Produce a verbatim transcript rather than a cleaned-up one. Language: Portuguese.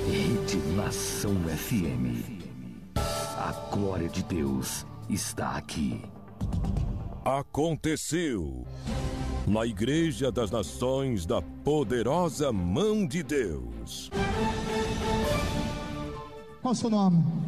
Rede Nação F M. A glória de Deus está aqui. Aconteceu na Igreja das Nações da Poderosa Mão de Deus. Qual o seu nome?